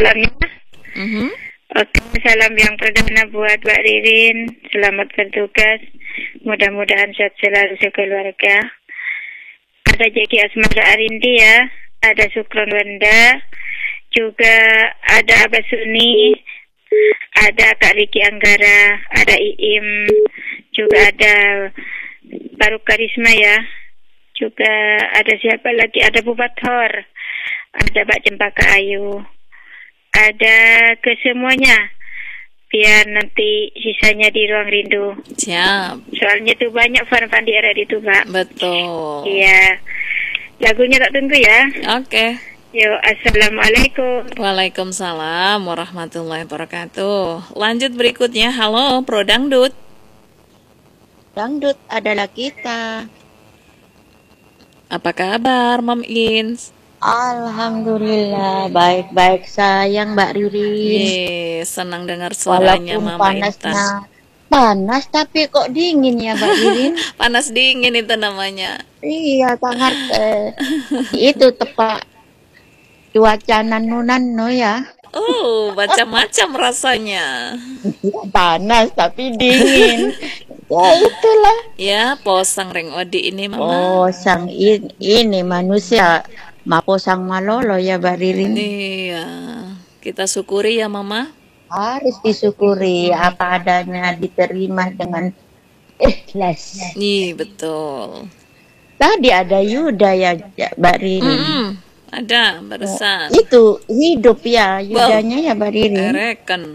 salamnya. Mhm. Oke, salam yang perdana buat Mbak Ririn. Selamat bertugas. Mudah-mudahan sehat selalu sekeluarga. Ada Jeki Asmara Arindi ya. Ada Sukron Wenda. Juga ada Abah Suni. Ada Kak Riki Anggara. Ada Iim. Juga ada Baru Karisma ya. Juga ada siapa lagi? Ada Bubathor. Ada Mbak Cempaka Ayu. Ada ke semuanya. Biar nanti sisanya di ruang rindu. Siap. Soalnya tuh banyak fan-fan di era itu, Mbak. Betul. Iya. Lagunya tak tunggu ya. Oke. Yo, assalamualaikum. Waalaikumsalam warahmatullahi wabarakatuh. Lanjut berikutnya. Halo, Pro Dangdut. Dangdut adalah kita. Apa kabar, Mam Ins? Alhamdulillah, baik-baik sayang Mbak Ririn. Senang dengar suaranya Walaupun Mama Intan. panas tapi kok dingin ya Mbak Ririn. Panas dingin itu namanya. Iya, sangat itu tepat cuaca nanunan no ya. Macam-macam rasanya. Panas tapi dingin. Ya itulah. Ya, posang reng odi ini Mama. Oh, ini manusia maposang malolo ya Mbak Ririn. Iya, kita syukuri ya Mama. Harus disyukuri, apa adanya diterima dengan ikhlas. Iya, betul. Tadi ada Yuda ya Mbak Ririn. Ada barusan. Itu hidup ya Yudanya ya Mbak Ririn. Reken.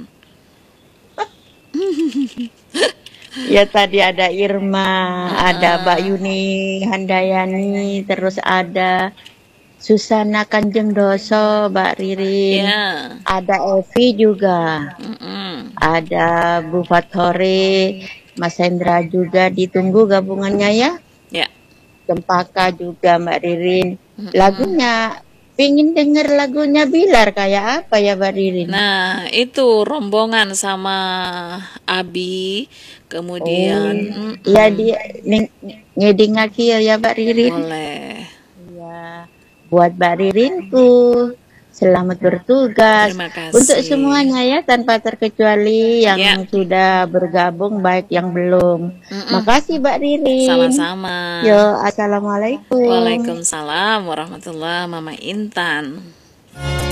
Ya tadi ada Irma, ada Mbak Yuni Handayani, terus ada Susana Kanjeng Doso, Mbak Ririn. Ada Evi juga. Ada Bu Fathore, Mas Hendra juga ditunggu gabungannya ya. Ya. Cempaka juga Mbak Ririn. Lagunya pingin denger lagunya Bilar kayak apa ya Mbak Ririn? Nah, itu rombongan sama Abi, kemudian ya dia ngedingaki ya Mbak Ririn. Boleh. Ya, buat Mbak Ririnku selamat bertugas. Terima kasih. Untuk semuanya ya tanpa terkecuali yang sudah bergabung baik yang belum. Makasih Mbak Ririn. Sama-sama. Yo, assalamualaikum. Waalaikumsalam warahmatullahi Mama Intan.